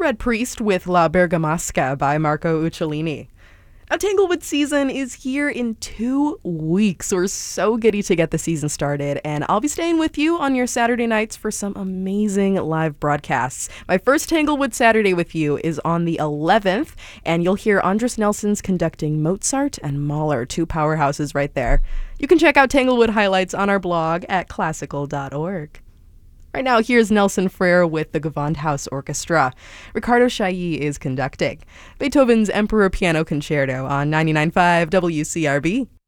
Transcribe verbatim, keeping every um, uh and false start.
Red Priest with La Bergamasca by Marco Uccellini. Now, Tanglewood season is here in two weeks. We're so giddy to get the season started, and I'll be staying with you on your Saturday nights for some amazing live broadcasts. My first Tanglewood Saturday with you is on the eleventh, and you'll hear Andris Nelsons conducting Mozart and Mahler, two powerhouses right there. You can check out Tanglewood highlights on our blog at classical dot org. Right now, here's Nelson Frere with the Gewandhaus Orchestra. Ricardo Chailly is conducting Beethoven's Emperor Piano Concerto on ninety-nine point five W C R B.